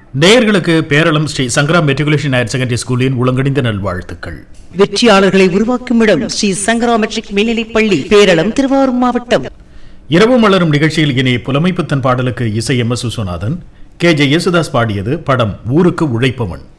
நேயர்களுக்கு Peralam Sri Sangram matriculation higher secondary ஸ்கூலின் உலகணிந்த நல்வாழ்த்துக்கள். வெற்றியாளர்களை உருவாக்கும் இடம் ஸ்ரீ சங்கராம் மெட்ரிக் மேல்நிலைப் பள்ளி, பேரளம், திருவாரூர் மாவட்டம். இரவு மலரும் நிகழ்ச்சியில் இனி புலமைப்புத்தன் பாடலுக்கு இசை எம்.எஸ். விஸ்வநாதன், கே.ஜே. யேசுதாஸ் பாடியது. படம் ஊருக்கு உழைப்பவன்.